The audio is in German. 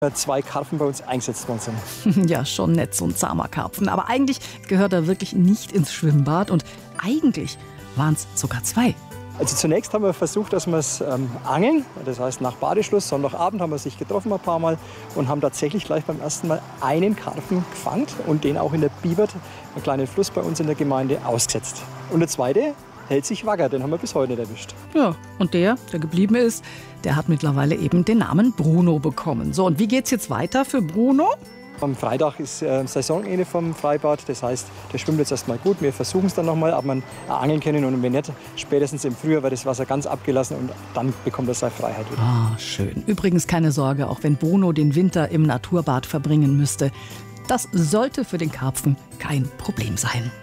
2 Karpfen bei uns eingesetzt worden sind. Ja, schon nett, so ein zahmer Karpfen. Aber eigentlich gehört er wirklich nicht ins Schwimmbad. Und eigentlich waren es sogar 2. Also zunächst haben wir versucht, dass wir es angeln. Das heißt, nach Badeschluss, Sonntagabend, haben wir sich getroffen ein paar Mal und haben tatsächlich gleich beim ersten Mal einen Karpfen gefangen und den auch in der Bibert, einem kleinen Fluss bei uns in der Gemeinde, ausgesetzt. Und der zweite hält sich wacker, den haben wir bis heute nicht erwischt. Ja, und der geblieben ist, der hat mittlerweile eben den Namen Bruno bekommen. So, und wie geht's jetzt weiter für Bruno? Am Freitag ist Saisonende vom Freibad. Das heißt, der schwimmt jetzt erstmal gut. Wir versuchen es dann nochmal, ob wir angeln können. Und wenn nicht, spätestens im Frühjahr wird das Wasser ganz abgelassen und dann bekommt er seine Freiheit wieder. Ah, schön. Übrigens keine Sorge, auch wenn Bruno den Winter im Naturbad verbringen müsste. Das sollte für den Karpfen kein Problem sein.